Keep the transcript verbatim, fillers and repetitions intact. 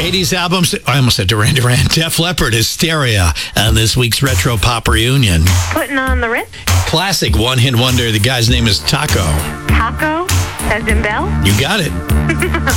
eighties albums. I almost said Duran Duran. Def Leppard, Hysteria, on this week's Retro Pop Reunion. Putting on the wrist. Classic one-hit wonder. The guy's name is Taco. Taco, as in Bell. You got it.